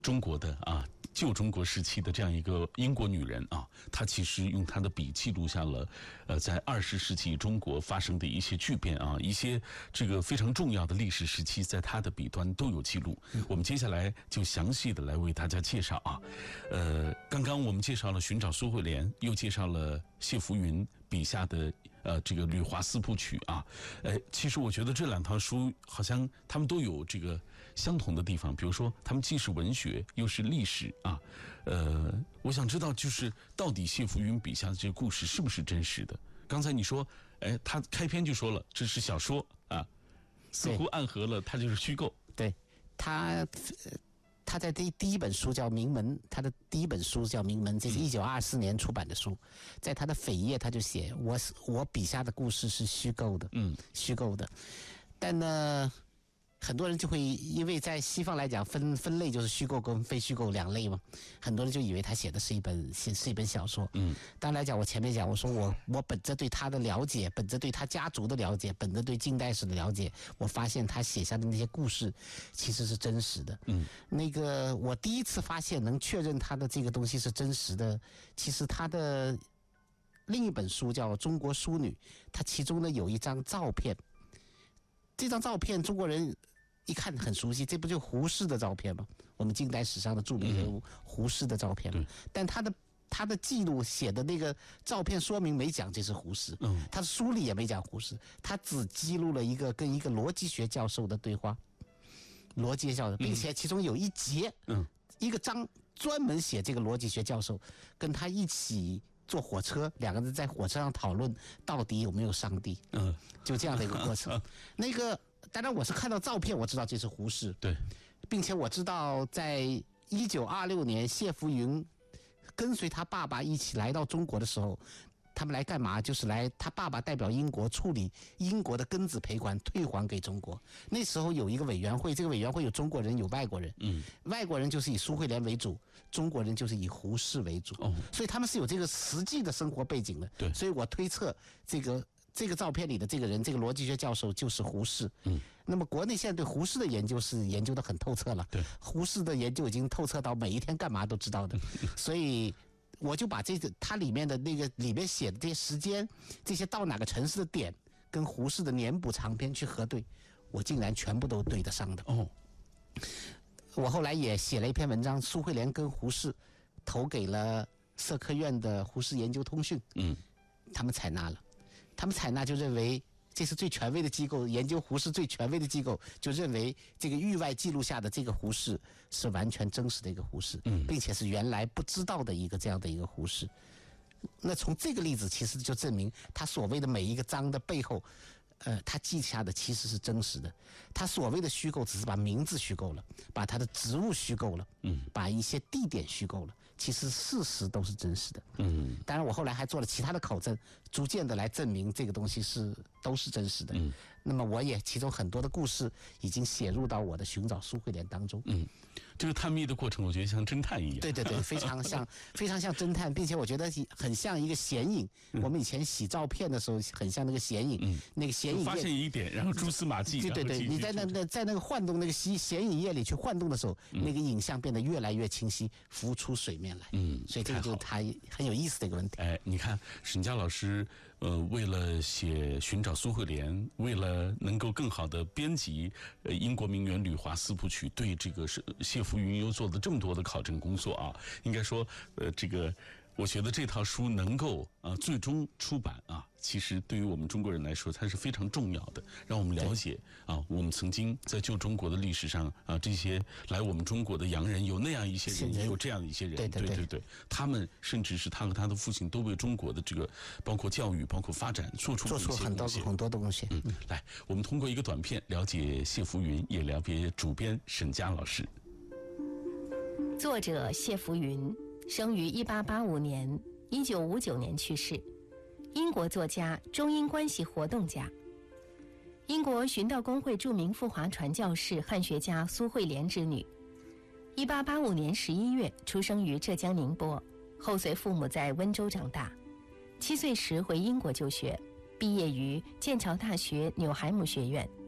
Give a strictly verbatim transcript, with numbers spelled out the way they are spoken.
中国的啊。旧中国时期的这样一个英国女人啊，她其实用她的笔记录下了，呃，在二十世纪中国发生的一些巨变啊，一些这个非常重要的历史时期，在她的笔端都有记录。我们接下来就详细的来为大家介绍啊，呃，刚刚我们介绍了寻找苏慧莲，又介绍了谢浮云笔下的呃这个《旅华四部曲》啊，呃，其实我觉得这两套书好像他们都有这个相同的地方，比如说他们既是文学又是历史啊，呃，我想知道就是到底谢浮云笔下的这个故事是不是真实的？刚才你说，哎，他开篇就说了这是小说啊，似乎暗合了它就是虚构。 对，他。他在第第一本书叫《名门》，他的第一本书叫《名门》，这是一九二四年出版的书。在他的扉页，他就写我我笔下的故事是虚构的，嗯，虚构的。但呢，很多人就会因为在西方来讲分分类就是虚构跟非虚构两类嘛，很多人就以为他写的是一本写是一本小说。嗯，当然来讲，我前面讲我说我我本着对他的了解，本着对他家族的了解，本着对近代史的了解，我发现他写下的那些故事其实是真实的。嗯，那个我第一次发现能确认他的这个东西是真实的，其实他的另一本书叫《中国淑女》，它其中呢有一张照片，这张照片中国人一看很熟悉，这不就胡适的照片吗？我们近代史上的著名人物胡适的照片吗？但他的他的记录写的那个照片说明没讲这是胡适，他的书里也没讲胡适，他只记录了一个跟一个逻辑学教授的对话，逻辑学教授，并且其中有一节，一个章专门写这个逻辑学教授跟他一起坐火车，两个人在火车上讨论到底有没有上帝，嗯，就这样的一个过程。那个当然我是看到照片我知道这是胡适，对，并且我知道在一九二六年谢浮云跟随他爸爸一起来到中国的时候，他们来干嘛？就是来他爸爸代表英国处理英国的庚子赔款退还给中国。那时候有一个委员会，这个委员会有中国人有外国人，嗯，外国人就是以苏慧莲为主，中国人就是以胡适为主，哦，所以他们是有这个实际的生活背景的。对，所以我推测这个这个照片里的这个人，这个逻辑学教授就是胡适。嗯，那么国内现在对胡适的研究是研究得很透彻了，对，胡适的研究已经透彻到每一天干嘛都知道的，所以我就把这个它里面的那个里面写的这些时间，这些到哪个城市的点，跟胡适的年补长篇去核对，我竟然全部都对得上的。哦，我后来也写了一篇文章，苏慧莲跟胡适投给了社科院的胡适研究通讯，嗯，他们采纳了，他们采纳就认为这是最权威的机构，研究胡适最权威的机构，就认为这个域外记录下的这个胡适是完全真实的一个胡适，嗯，并且是原来不知道的一个这样的一个胡适。那从这个例子其实就证明他所谓的每一个章的背后，呃，他记下的其实是真实的。他所谓的虚构只是把名字虚构了，把他的职务虚构了，嗯，把一些地点虚构了，其实事实都是真实的。嗯，当然我后来还做了其他的考证，逐渐的来证明这个东西是都是真实的。嗯，那么我也其中很多的故事已经写入到我的寻找苏慧莲当中。嗯， 这个探秘的过程，我觉得像侦探一样。 对对对，非常像，非常像侦探，并且我觉得很像一个显影。嗯，我们以前洗照片的时候，很像那个显影。嗯，那个显影液发现一点，然后蛛丝马迹。 对对对，你在那那在那个晃动那个显显影液里去晃动的时候，嗯，那个影像变得越来越清晰，浮出水面来。嗯，所以这个就是它很有意思的一个问题。 哎，你看沈佳老师，呃，为了写寻找苏慧莲，为了能够更好的编辑呃英国名媛《旅华四部曲》，对这个是谢浮云又做了这么多的考证工作啊，应该说，呃，这个。我觉得这套书能够啊最终出版啊，其实对于我们中国人来说，它是非常重要的，让我们了解啊，我们曾经在旧中国的历史上啊，这些来我们中国的洋人有那样一些人，也有这样一些人， 对对对, 对对，他们甚至是他和他的父亲都为中国的这个包括教育、包括发展做出做出很多很多东西。 嗯，来，我们通过一个短片了解谢浮云，也了解主编沈佳老师。 作者谢浮云。生于一八八五年，一九五九年去世，英国作家、中英关系活动家。英国寻道公会著名赴华传教士、汉学家苏慧莲之女。一八八五年十一月出生于浙江宁波，后随父母在温州长大。七岁时回英国就学，毕业于剑桥大学纽海姆学院。